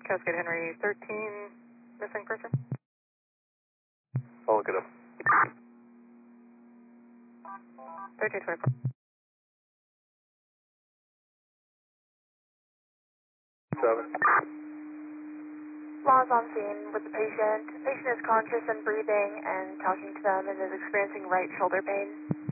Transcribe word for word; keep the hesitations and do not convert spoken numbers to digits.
Cascade Henry thirteen, missing person. I'll look it up. thirteen twenty-four. Seven. Law's on scene with the patient. Patient is conscious and breathing and talking to them and is experiencing right shoulder pain.